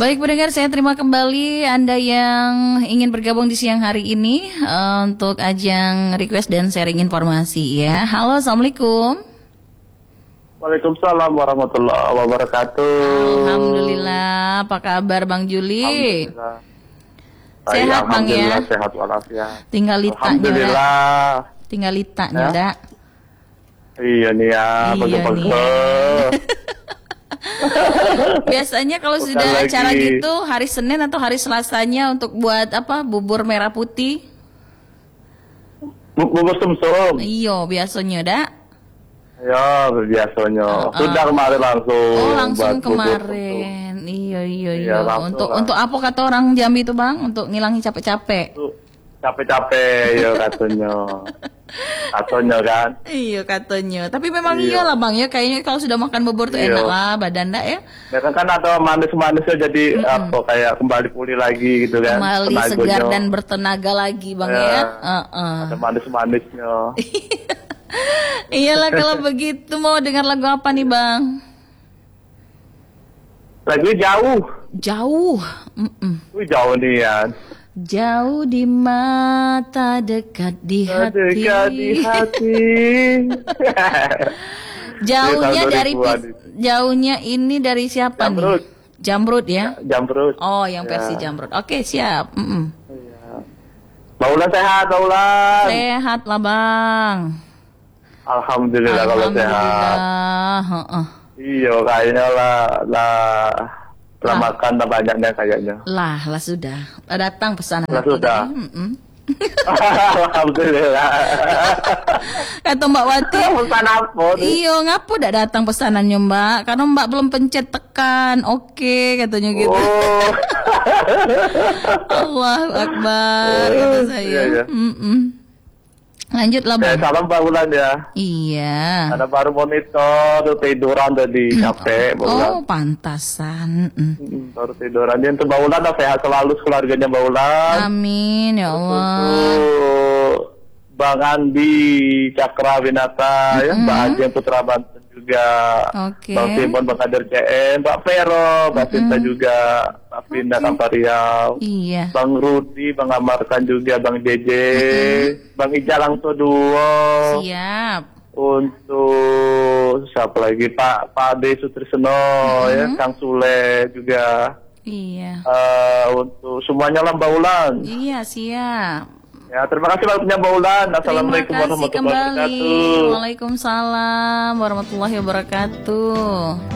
Baik pendengar, saya terima kembali Anda yang ingin bergabung di siang hari ini untuk ajang request dan sharing informasi ya. Halo, Assalamualaikum. Waalaikumsalam warahmatullahi wabarakatuh. Alhamdulillah, apa kabar Bang Juli? Alhamdulillah. Sehat Bang ya? Alhamdulillah, sehat walafiat. Tinggal litanya Alhamdulillah. Tinggal litanya Ya? dah. Iya nih ya, Iya pegel-pegel. nih Biasanya kalau Bukan sudah lagi. acara gitu hari Senin atau hari Selasanya untuk buat apa? Bubur merah putih. Bubur sumsum. Iyo, biasanya dah. Ya, biasanya. Sudah kemarin langsung. Oh, langsung buat bubur kemarin. Iya. Iya, langsung lah. Untuk apa kata orang Jambi itu, Bang? Untuk ngilangin capek-capek. sumsum. Capek-capek ya katanya. Katanya kan. Iya katanya. Tapi memang Iya. iyalah Bang ya. Kayaknya kalau sudah makan bubur tuh Iya. enak lah badan dah ya. Ya kan ada manis-manisnya jadi apa kayak kembali pulih lagi gitu kan. Kembali Tenaganya. segar dan bertenaga lagi Bang ya. Ada manis-manisnya. Iyalah kalau begitu mau dengar lagu apa nih Bang? Lagi jauh. Jauh. Wih jauh nih ya. Jauh di mata, dekat di hati. Dekat di hati. Jauhnya Tahun dari 2000-an. jauhnya ini dari siapa Jamrut. nih? Jamrut ya? Jamrut. Oh, yang versi Ya. Jamrut. Oke, siap. Baulan sehat, Baulan. Sehat lah, Bang. Alhamdulillah kalau sehat. Alhamdulillah. Heeh. Iya, kayaknya lah makan lah banyaknya kayaknya. Lah sudah. Datang pesanan Lah aku sudah. tadi. Alhamdulillah. Kata Mbak Wati. Pesan apa? Iyo, ngapo dak datang pesanannya Mbak? Karena Mbak belum pencet tekan. Oke, katanya gitu. Oh. Allahu Akbar, kata saya. Iya. Lanjutlah Bang. Salam Baulan ya. Iya. Ada baru monitor, tuh tiduran tadi capek Baulan. Oh, pantasan. Baru tiduran dia untuk Baulan dah sehat selalu keluarganya Baulan. Amin ya Allah. Untuk Bang Andi Cakra Winata ya, Mbak Ajeng Putra Banten juga, Oke. Bang Simon, Bang Kadir CN, Mbak Vero, Mbak Sinta juga, Mbak Pinda Tanpa Riau, Iya. Bang Rudi, Bang Amarkan juga, Bang JJ, Bang Ijalang Toduo, Siap. untuk siapa lagi Pak Ade Sutrisno ya, Kang Sule juga, Iya. untuk semuanya lah Baulan. Iya, siap. Ya, terima kasih waktunya Baulan. Terima Assalamualaikum kasih warahmatullahi kembali. wabarakatuh. Waalaikumsalam warahmatullahi wabarakatuh.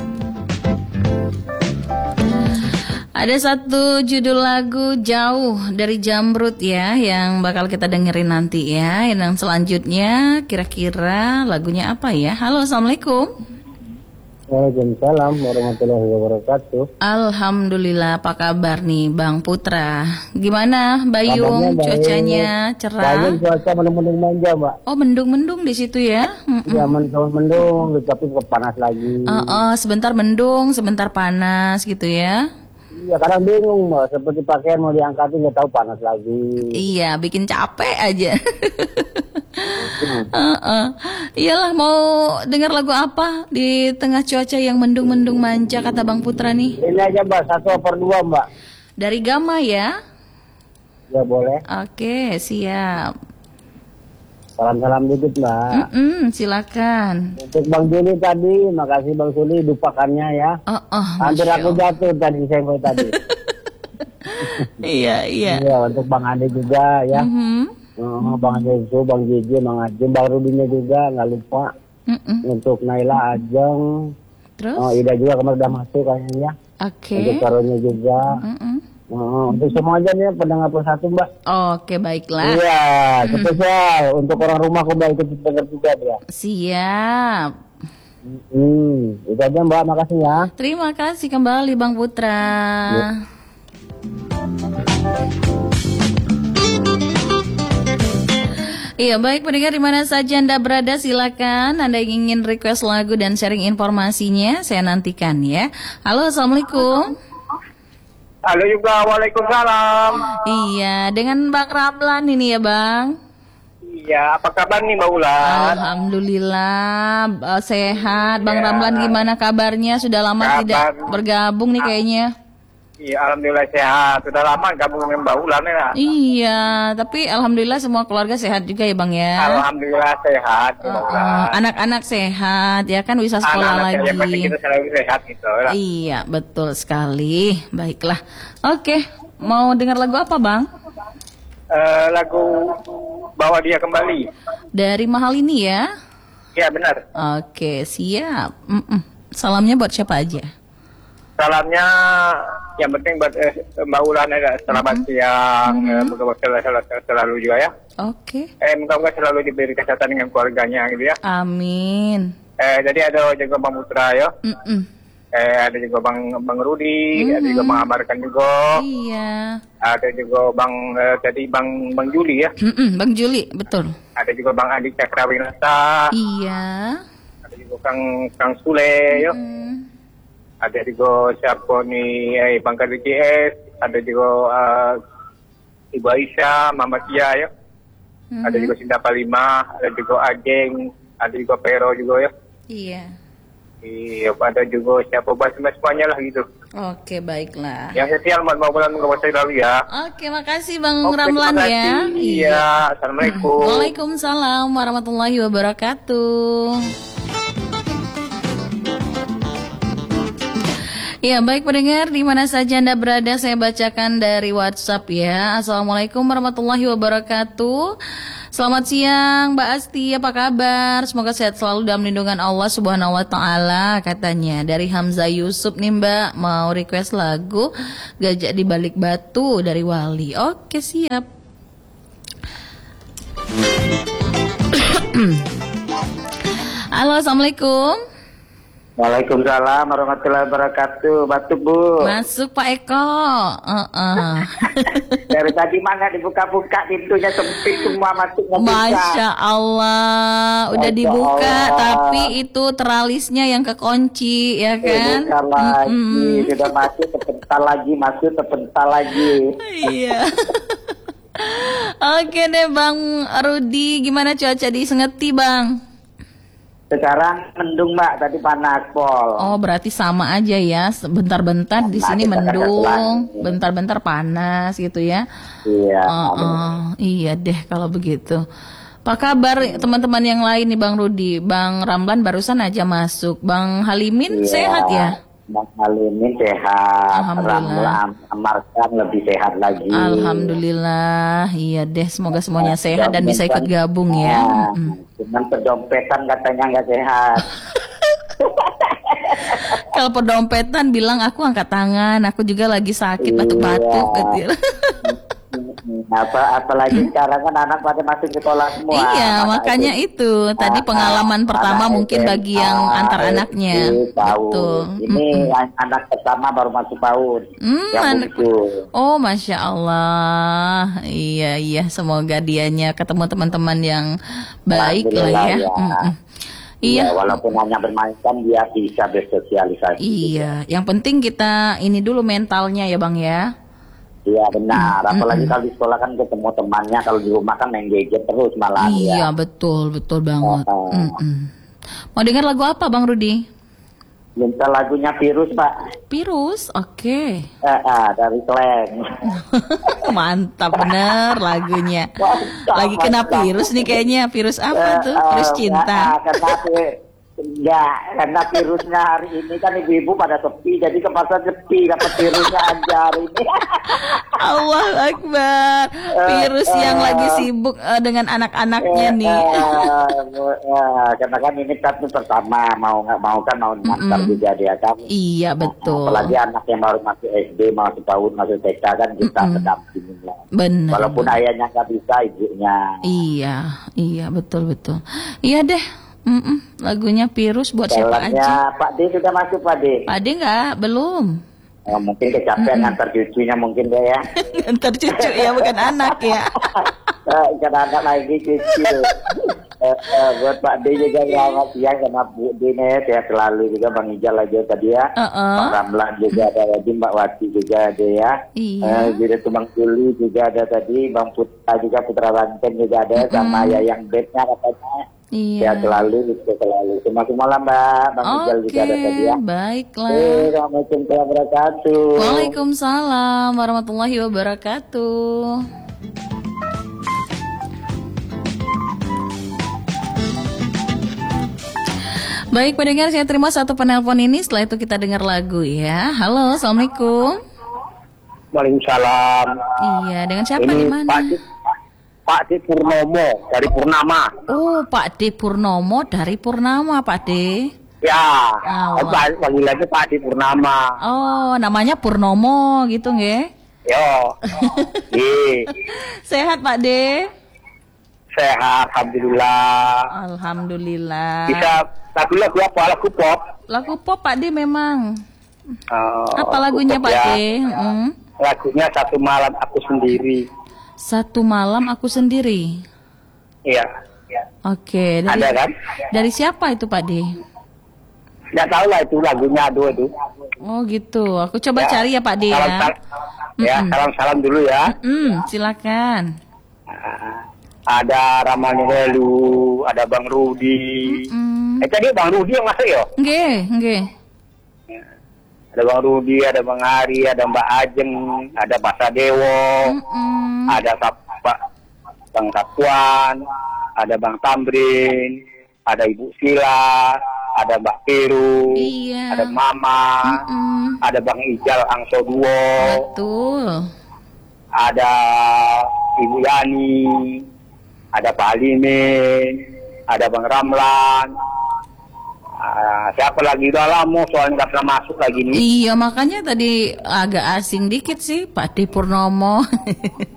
Ada satu judul lagu Jauh dari Jamrut ya yang bakal kita dengerin nanti ya. Yang selanjutnya kira-kira lagunya apa ya? Halo, Assalamualaikum. Waalaikumsalam warahmatullahi wabarakatuh. Alhamdulillah, apa kabar nih Bang Putra? Gimana Bayung? Kabarnya baik. Cuacanya cerah? Banyak cuaca mendung-mendung manja, Mbak. Oh, mendung-mendung di situ ya? Ya mendung, tapi panas lagi. Sebentar mendung, sebentar panas gitu ya? Iya, kadang bingung, Mbak. Seperti pakaian mau diangkatin nggak tahu panas lagi. Iya, bikin capek aja. Iyalah, mau dengar lagu apa di tengah cuaca yang mendung-mendung manja kata Bang Putra nih? Ini aja, Mbak. 1/2, Mbak. Dari Gama ya? Ya boleh. Oke, siap. Salam-salam dikit, Mbak. Silakan. Untuk Bang Juli tadi, makasih Bang Juli dupakannya ya. Hampir Masya aku Allah. jatuh tadi senggol tadi. Iya. Iya, untuk Bang Ade juga ya. Bang Jesu, Bang Jiji, Bang Ajeng, Bang Rudinya juga nggak lupa. Untuk Naila Ajeng, Terus? Ida juga kemarin udah masuk kayaknya. Oke. Untuk Karonya juga. Untuk semua aja nih pendengar persatu Mbak. Oke, baiklah. Iya, spesial untuk orang rumah aku udah ikut dengar juga dia. Siap. Itu aja Mbak, makasih ya. Terima kasih kembali Bang Putra. Iya, baik pendengar di mana saja Anda berada, silakan Anda yang ingin request lagu dan sharing informasinya, saya nantikan ya. Halo, Assalamualaikum. Halo juga, waalaikumsalam. Iya, dengan Bang Ramlan ini ya Bang. Iya, apa kabar nih Mbak Ulan? Alhamdulillah sehat. Bang Ramlan gimana kabarnya? Sudah lama tidak bergabung nih kayaknya. Iya, alhamdulillah sehat. Sudah lama gabung dengan Mbak Ulan ya. Iya, tapi alhamdulillah semua keluarga sehat juga ya Bang ya. Alhamdulillah sehat. Anak-anak sehat ya kan, bisa sekolah Anak-anak yang penting lagi. kita selalu sehat gitu. Ya. Iya, betul sekali. Baiklah. Oke, mau dengar lagu apa Bang? Lagu Bawa Dia Kembali. Dari Mahal ini ya. Iya benar. Oke, siap. Salamnya buat siapa aja? Salamnya yang penting buat Mbak Ulan ya. Selamat siang. Moga-moga selalu juga ya. Oke. Moga-moga selalu diberi kesehatan dengan keluarganya gitu ya. Amin. Jadi ada juga Bang Putra ya. Ada juga Bang Rudi, ada juga Bang Amarkan juga. Iya. Ada juga Bang Juli ya. Bang Juli, betul. Ada juga Bang Andi Cakrawinata. Iya. Ada juga Kang Sule ya. Ada juga siapa nih Bang Kadir CS, ada juga Ibu Aisyah, Mama Tia ya. Ada juga Sinta Palima, ada juga Ageng, ada juga Pero juga ya. Iya. Iya, ada juga siapa semuanya lah gitu. Oke, baiklah. Yang setia mau bulan saya lalu ya. Oke, makasih Bang Ramlan ya. Iya, assalamualaikum. Waalaikumsalam warahmatullahi wabarakatuh. Ya, baik pendengar, di mana saja Anda berada, saya bacakan dari WhatsApp ya. Assalamualaikum warahmatullahi wabarakatuh. Selamat siang Mbak Asti, apa kabar? Semoga sehat selalu dalam lindungan Allah Subhanahu wa taala, katanya. Dari Hamzah Yusuf nih Mbak, mau request lagu Gajah di Balik Batu dari Wali. Oke, siap. Halo, assalamualaikum. Waalaikumsalam warahmatullahi wabarakatuh. Batuk Bu. Masuk Pak Eko. Dari tadi mana dibuka-buka pintunya sempit semua masuk nggak bisa. Masya Allah, udah Masya dibuka Allah. tapi itu teralisnya yang kekunci ya kan? Sebentar lagi sudah masuk, sebentar lagi masuk, sebentar lagi. Iya. Oke deh Bang Rudi, gimana cuaca di Sengeti Bang? Sekarang mendung Mbak, tadi panas Pol. Oh berarti sama aja ya, sebentar-bentar di sini kita mendung, kagak bentar-bentar panas gitu ya. Iya. Iya deh kalau begitu. Apa kabar teman-teman yang lain nih Bang Rudi? Bang Ramlan barusan aja masuk. Bang Halimin sehat ya? Bang Halimin sehat. Alhamdulillah. Amarkan lebih sehat lagi. Alhamdulillah. Iya deh, semoga semuanya sehat dan bisa ikut gabung ya. Cuman pedompetan katanya nggak sehat. Kalau pedompetan bilang aku angkat tangan, aku juga lagi sakit batuk-batuk gitu. Apalagi sekarang kan anak pada masuk sekolah semua. Iya, makanya itu tadi pengalaman pertama mungkin bagi yang antar anaknya. Betul. Ini anak pertama baru masuk PAUD. Oh, Masya Allah. Iya, semoga dianya ketemu teman-teman yang baik lah ya. Iya, walaupun hanya bermain kan dia bisa bersosialisasi. Iya, yang penting kita ini dulu mentalnya ya Bang ya. Iya benar, apalagi kalau di sekolah kan ketemu temannya, kalau di rumah kan main gadget terus malah. Iya, betul banget. Mau dengar lagu apa Bang Rudi? Minta lagunya Virus Pak. Virus, oke. Dari Slang. Mantap bener lagunya. Lagi kena virus nih kayaknya. Virus apa tuh? Virus cinta. Karena virusnya hari ini kan ibu-ibu pada sepi, jadi ke pasar sepi, dapat virusnya aja hari ini. Allah Akbar. Virus yang lagi sibuk dengan anak-anaknya nih. Karena kan ini kan pertama mau nggak mau kan mau ngantar juga dia kan. Iya betul. Apalagi anak yang baru masuk SD, masuk tahun, masuk TK kan kita mendampingin lah. Benar. Walaupun ayahnya nggak bisa, ibunya. Iya betul. Iya deh. Lagunya Virus buat siapa aja? Pak D sudah masuk Pak D. Pak D nggak? Belum. Mungkin kecapean ngantar cucunya mungkin deh ya. Ngantar cucu ya, bukan anak ya. Bukan anak lagi cucu. Buat Pak D juga selamat siang sama Bu D sehat selalu juga, Bang Ijal aja tadi ya. Pak Ramlan juga ada tadi, Mbak Wati juga ada ya. Iya. Jadi tuh Bang Juli juga ada tadi, Bang Putra juga, Putra Banten juga ada, sama Yayang Bednya katanya. Iya. Sehat selalu, selalu. Selamat malam Mbak, Bang Ijal juga ada tadi ya. Baiklah. Assalamualaikum warahmatullahi wabarakatuh. Waalaikumsalam warahmatullahi wabarakatuh. Baik pendengar, saya terima satu penelpon ini. Setelah itu kita dengar lagu ya. Halo, assalamualaikum. Waalaikumsalam. Iya, dengan siapa di mana? Pak D Purnomo dari Purnama. Oh, Pak D Purnomo dari Purnama, Pak D. Ya, panggilannya Pak D Purnama. Oh, namanya Purnomo gitu nggih? Yo. Sehat Pak D? Sehat, alhamdulillah. Alhamdulillah. Bisa lagu apa? Lagu pop? Lagu pop Pak D memang. Apa lagunya Pak D? Lagunya Satu Malam Aku Sendiri. Satu Malam Aku Sendiri. Iya. Oke, dari, ada kan? Dari siapa itu Pak D? Nggak tahu lah itu lagunya itu. Oh gitu. Aku coba cari ya Pak D ya. Salam dulu ya. Silakan. Ada Ramani Helu, ada Bang Rudi. Tadi Bang Rudi yang masuk ya? Nggih. Ada Bang Rudi, ada Bang Ari, ada Mbak Ajeng, ada Pak Sadewo, ada Bang Sapuan, ada Bang Tamrin, ada Ibu Sila, ada Mbak Peru, ada Mama, ada Bang Ijal Angso Duo, betul, ada Ibu Yani, ada Pak Alimin, ada Bang Ramlan. Siapa lagi udah lama soalnya nggak pernah masuk lagi nih. Iya makanya tadi agak asing dikit sih Pak D Purnomo.